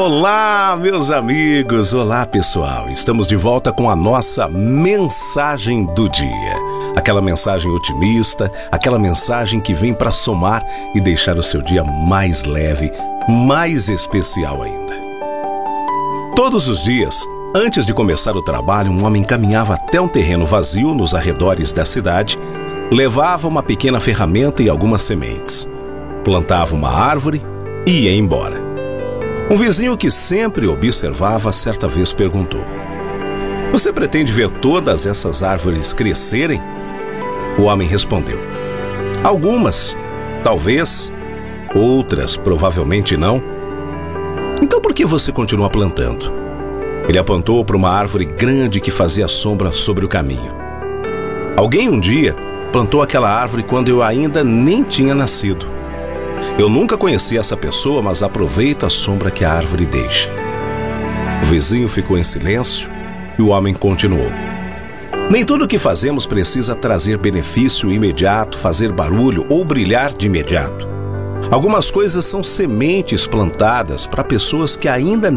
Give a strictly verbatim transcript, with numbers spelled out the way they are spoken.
Olá, meus amigos, olá pessoal, estamos de volta com a nossa mensagem do dia. Aquela mensagem otimista, aquela mensagem que vem para somar e deixar o seu dia mais leve, mais especial ainda. Todos os dias, antes de começar o trabalho, um homem caminhava até um terreno vazio nos arredores da cidade, levava uma pequena ferramenta e algumas sementes, plantava uma árvore e ia embora. Um vizinho que sempre observava certa vez perguntou: "Você pretende ver todas essas árvores crescerem?" O homem respondeu: "Algumas, talvez, outras provavelmente não." "Então por que você continua plantando?" Ele apontou para uma árvore grande que fazia sombra sobre o caminho. "Alguém um dia plantou aquela árvore quando eu ainda nem tinha nascido. Eu nunca conheci essa pessoa, mas aproveito a sombra que a árvore deixa." O vizinho ficou em silêncio e o homem continuou: "Nem tudo o que fazemos precisa trazer benefício imediato, fazer barulho ou brilhar de imediato. Algumas coisas são sementes plantadas para pessoas que ainda